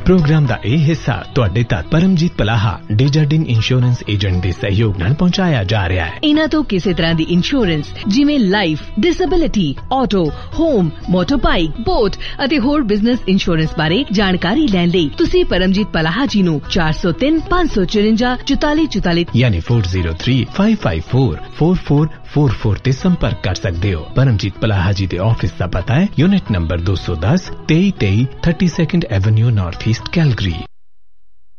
Programme दा ਇਹ ਹਿੱਸਾ ਤੁਹਾਡੇ ਤੱਕ ਪਰਮਜੀਤ ਪਲਾਹਾ ਡੇਜਰਡਿਨ ਇੰਸ਼ੋਰੈਂਸ ਏਜੰਟ ਦੇ ਸਹਿਯੋਗ ਨਾਲ ਪਹੁੰਚਾਇਆ ਜਾ ਰਿਹਾ ਹੈ। ਇਹਨਾਂ ਤੋਂ ਕਿਸੇ ਤਰ੍ਹਾਂ ਦੀ ਇੰਸ਼ੋਰੈਂਸ ਜਿਵੇਂ life, disability, auto, home, ਮੋਟਰਬਾਈਕ, boat ਅਤੇ ਹੋਰ ਬਿਜ਼ਨਸ ਇੰਸ਼ੋਰੈਂਸ ਬਾਰੇ ਜਾਣਕਾਰੀ ਲੈਣ ਲਈ ਤੁਸੀਂ ਪਰਮਜੀਤ ਪਲਾਹਾ ਜੀ ਨੂੰ 403 554 4444 ਯਾਨੀ 4035544444 ਤੇ ਸੰਪਰਕ ਕਰ ਸਕਦੇ ਹੋ। ਪਰਮਜੀਤ ਪਲਾਹਾ ਜੀ ਦੇ ਆਫਿਸ ਦਾ ਪਤਾ ਹੈ unit number 210 2323 32nd avenue north East, Calgary.